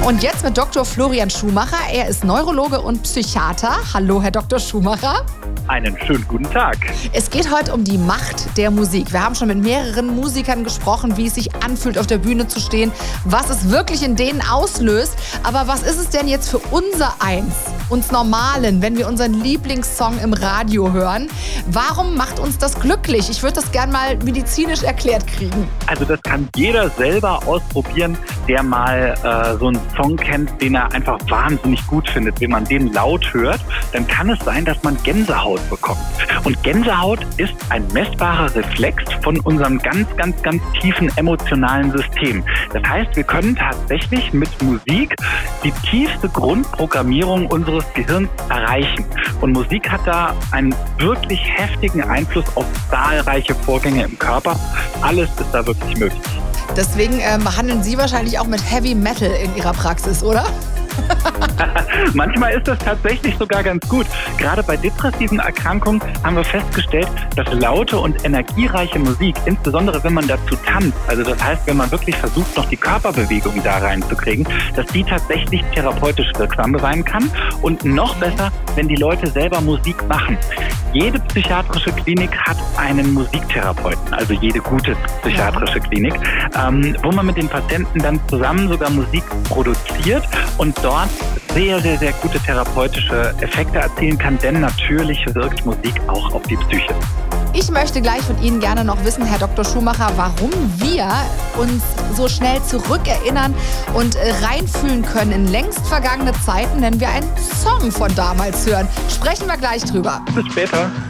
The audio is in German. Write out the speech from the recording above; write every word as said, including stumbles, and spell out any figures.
Und jetzt mit Doktor Florian Schumacher. Er ist Neurologe und Psychiater. Hallo, Herr Doktor Schumacher. Einen schönen guten Tag. Es geht heute um die Macht der Musik. Wir haben schon mit mehreren Musikern gesprochen, wie es sich anfühlt, auf der Bühne zu stehen, was es wirklich in denen auslöst. Aber was ist es denn jetzt für unser Eins, uns Normalen, wenn wir unseren Lieblingssong im Radio hören? Warum macht uns das glücklich? Ich würde das gern mal medizinisch erklärt kriegen. Also das kann jeder selber ausprobieren, der mal äh, so einen Song kennt, den er einfach wahnsinnig gut findet. Wenn man den laut hört, dann kann es sein, dass man Gänsehaut bekommt. Und Gänsehaut ist ein messbarer Reflex von unserem ganz, ganz, ganz tiefen emotionalen System. Das heißt, wir können tatsächlich mit Musik die tiefste Grundprogrammierung unseres Gehirns erreichen. Und Musik hat da einen wirklich heftigen Einfluss auf zahlreiche Vorgänge im Körper. Alles ist da wirklich möglich. Deswegen ähm, behandeln Sie wahrscheinlich auch mit Heavy Metal in Ihrer Praxis, oder? Manchmal ist das tatsächlich sogar ganz gut. Gerade bei depressiven Erkrankungen haben wir festgestellt, dass laute und energiereiche Musik, insbesondere wenn man dazu tanzt, also das heißt, wenn man wirklich versucht, noch die Körperbewegung da reinzukriegen, dass die tatsächlich therapeutisch wirksam sein kann. Und noch besser, wenn die Leute selber Musik machen. Jede psychiatrische Klinik hat einen Musiktherapeuten, also jede gute psychiatrische Klinik, ähm, wo man mit den Patienten dann zusammen sogar Musik produziert und dort sehr, sehr, sehr gute therapeutische Effekte erzielen kann, denn natürlich wirkt Musik auch auf die Psyche. Ich möchte gleich von Ihnen gerne noch wissen, Herr Doktor Schumacher, warum wir uns so schnell zurückerinnern und reinfühlen können in längst vergangene Zeiten, wenn wir einen Song von damals hören. Sprechen wir gleich drüber. Bis später.